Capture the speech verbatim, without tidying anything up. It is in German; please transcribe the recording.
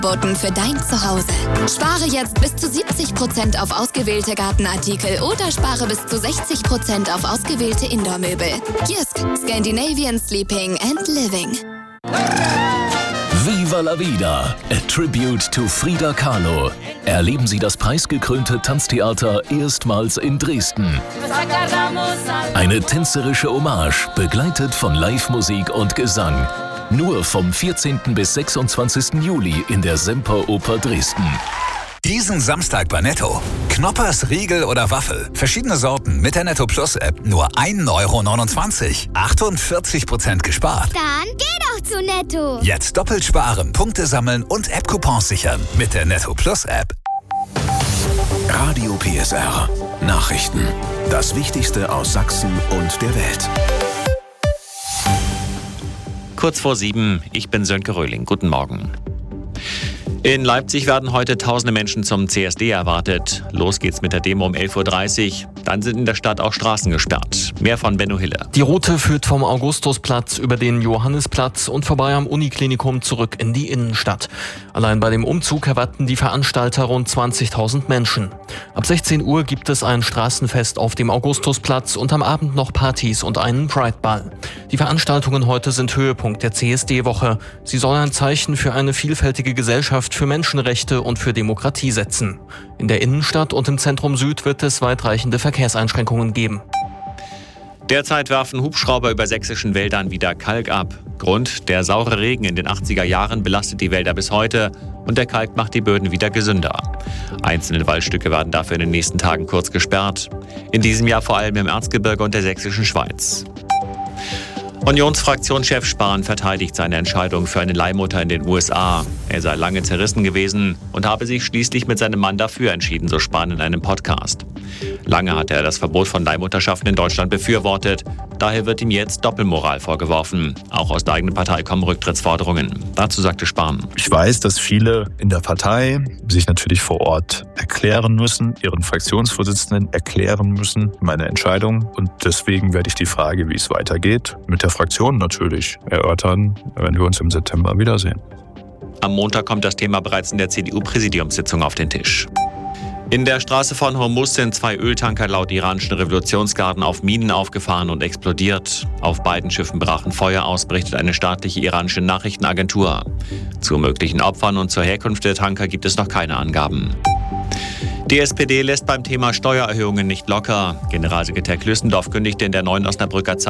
Angeboten für dein Zuhause. Spare jetzt bis zu siebzig Prozent auf ausgewählte Gartenartikel oder spare bis zu sechzig Prozent auf ausgewählte Indoor-Möbel. Jysk, Scandinavian Sleeping and Living. Viva la Vida, a tribute to Frida Kahlo. Erleben Sie das preisgekrönte Tanztheater erstmals in Dresden. Eine tänzerische Hommage, begleitet von Live-Musik und Gesang. Nur vom vierzehnten bis sechsundzwanzigsten Juli in der Semperoper Dresden. Diesen Samstag bei Netto. Knoppers, Riegel oder Waffel. Verschiedene Sorten mit der Netto Plus App. Nur ein Euro neunundzwanzig. achtundvierzig Prozent gespart. Dann geh doch zu Netto. Jetzt doppelt sparen, Punkte sammeln und App-Coupons sichern. Mit der Netto Plus App. Radio P S R. Nachrichten. Das Wichtigste aus Sachsen und der Welt. Kurz vor sieben, ich bin Sönke Röhling. Guten Morgen. In Leipzig werden heute tausende Menschen zum C S D erwartet. Los geht's mit der Demo um elf Uhr dreißig. Dann sind in der Stadt auch Straßen gesperrt. Mehr von Benno Hille. Die Route führt vom Augustusplatz über den Johannisplatz und vorbei am Uniklinikum zurück in die Innenstadt. Allein bei dem Umzug erwarten die Veranstalter rund zwanzigtausend Menschen. Ab sechzehn Uhr gibt es ein Straßenfest auf dem Augustusplatz und am Abend noch Partys und einen Pride-Ball. Die Veranstaltungen heute sind Höhepunkt der C S D-Woche. Sie soll ein Zeichen für eine vielfältige Gesellschaft, für Menschenrechte und für Demokratie setzen. In der Innenstadt und im Zentrum Süd wird es weitreichende Verkehrseinschränkungen geben. Derzeit werfen Hubschrauber über sächsischen Wäldern wieder Kalk ab. Grund: der saure Regen in den achtziger Jahren belastet die Wälder bis heute und der Kalk macht die Böden wieder gesünder. Einzelne Waldstücke werden dafür in den nächsten Tagen kurz gesperrt. In diesem Jahr vor allem im Erzgebirge und der sächsischen Schweiz. Unionsfraktionschef Spahn verteidigt seine Entscheidung für eine Leihmutter in den U S A. Er sei lange zerrissen gewesen und habe sich schließlich mit seinem Mann dafür entschieden, so Spahn in einem Podcast. Lange hatte er das Verbot von Leihmutterschaften in Deutschland befürwortet. Daher wird ihm jetzt Doppelmoral vorgeworfen. Auch aus der eigenen Partei kommen Rücktrittsforderungen. Dazu sagte Spahn: Ich weiß, dass viele in der Partei sich natürlich vor Ort erklären müssen, ihren Fraktionsvorsitzenden erklären müssen, meine Entscheidung. Und deswegen werde ich die Frage, wie es weitergeht, mit der Fraktion natürlich erörtern, wenn wir uns im September wiedersehen. Am Montag kommt das Thema bereits in der C D U-Präsidiumssitzung auf den Tisch. In der Straße von Hormuz sind zwei Öltanker laut iranischen Revolutionsgarden auf Minen aufgefahren und explodiert. Auf beiden Schiffen brachen Feuer aus, berichtet eine staatliche iranische Nachrichtenagentur. Zu möglichen Opfern und zur Herkunft der Tanker gibt es noch keine Angaben. Die S P D lässt beim Thema Steuererhöhungen nicht locker. Generalsekretär Klüssendorf kündigte in der Neuen Osnabrücker Zeitung